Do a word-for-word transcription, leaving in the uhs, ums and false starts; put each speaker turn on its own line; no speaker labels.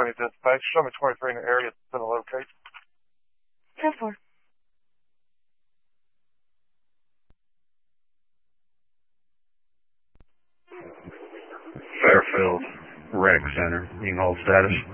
twenty dispatch. Show me twenty-three in the area. It's going to locate.
ten four.
Fairfield Rec Center. You can hold status.